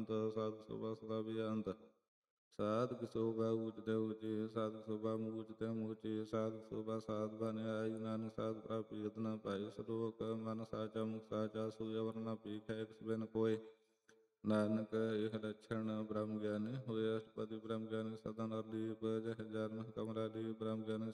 ਅੰਤ, ਸਾਧ ਸੁਭਾ ਸਦਾ ਬੇਅੰਤ। ਸਾਧਕ ਸੋਭਾ ਊਚਤੇ ਊਚੇ, ਸਾਧਕ ਸੋਭਾ ਮੂਚਤੇ ਮੂਚੇ, ਸਾਧਕ ਸੋਭਾ ਸਾਧ ਬਨ ਆਈ, ਨਾਨਕ ਸਾਧ ਪ੍ਰਾਪਿ ਯਤ ਨ ਪਾਏ। ਸਲੋਕ ਮਨ ਸਾਚਾ ਮੁਖ ਸਾਚਾ, ਸੋਈ ਅਵਰ ਨ ਭੀਖੈ ਕਿਸ ਬਿਨ ਕੋਇ। ਨਾਨਕ ਇਹ ਲੱਛਣ ਬ੍ਰਹਮ ਗਿਆਨੀ ਹੋਏ, ਅਸ਼ਟਪਦੀ ਬ੍ਰਹਮ ਗਿਆਨੀ ਸਦਾ ਨਰ ਲੀਪ। ਜਹ ਜਨਮ ਕਮਲਾ ਲੀਪ, ਬ੍ਰਹਮ ਗਿਆਨੀ